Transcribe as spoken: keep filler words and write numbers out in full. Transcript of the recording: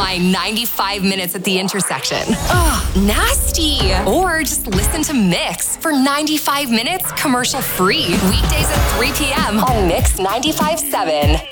behind ninety-five minutes at the intersection. Ugh, nasty. Or just listen to Mix for ninety-five minutes commercial free. Weekdays at three p.m. on Mix ninety-five point seven.